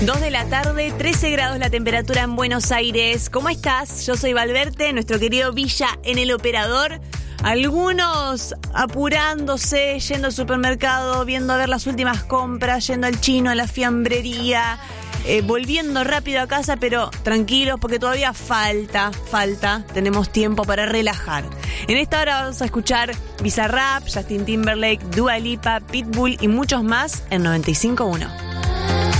2 de la tarde, 13 grados la temperatura en Buenos Aires. ¿Cómo estás? Yo soy Valverde, nuestro querido Villa en el operador. Algunos apurándose, yendo al supermercado, viendo a ver las últimas compras, yendo al chino, a la fiambrería, volviendo rápido a casa, pero tranquilos porque todavía falta, tenemos tiempo para relajar. En esta hora vamos a escuchar Bizarrap, Justin Timberlake, Dua Lipa, Pitbull y muchos más en 95.1.